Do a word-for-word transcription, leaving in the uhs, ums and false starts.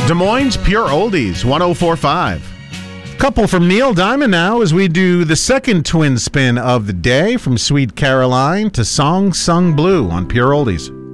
Des Moines Pure Oldies, one oh four point five. Couple from Neil Diamond now as we do the second twin spin of the day from Sweet Caroline to Song Sung Blue on Pure Oldies.